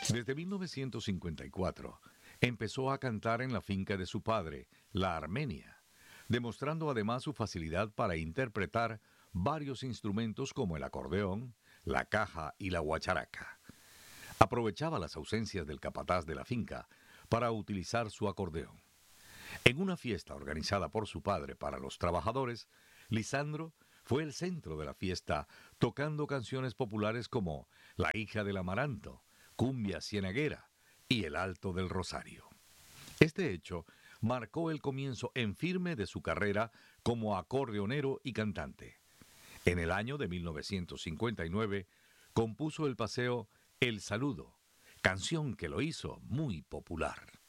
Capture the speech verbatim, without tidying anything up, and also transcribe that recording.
Desde mil novecientos cincuenta y cuatro empezó a cantar en la finca de su padre, la Armenia, demostrando además su facilidad para interpretar varios instrumentos como el acordeón, la caja y la guacharaca. Aprovechaba las ausencias del capataz de la finca para utilizar su acordeón. En una fiesta organizada por su padre para los trabajadores, Lisandro fue el centro de la fiesta, tocando canciones populares como La hija del amaranto, Cumbia cienaguera y El alto del Rosario. Este hecho marcó el comienzo en firme de su carrera como acordeonero y cantante. En el año de mil novecientos cincuenta y nueve compuso el paseo El Saludo, canción que lo hizo muy popular.